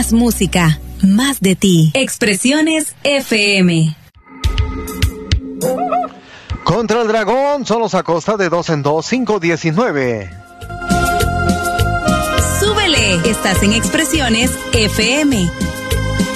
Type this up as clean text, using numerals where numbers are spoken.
Más música, más de ti. Expresiones FM. Contra el Dragón, solos a costa de 2 en 2, 5:19. Súbele, estás en Expresiones FM.